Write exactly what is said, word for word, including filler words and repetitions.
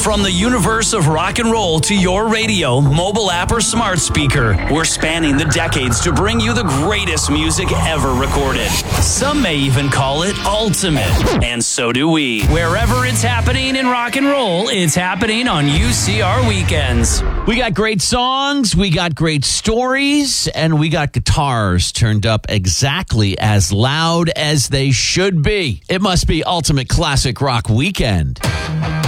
From the universe of rock and roll to your radio, mobile app, or smart speaker, we're spanning the decades to bring you the greatest music ever recorded. Some may even call it ultimate, and so do we. Wherever it's happening in rock and roll, it's happening on U C R Weekends. We got great songs, we got great stories, and we got guitars turned up exactly as loud as they should be. It must be Ultimate Classic Rock Weekend.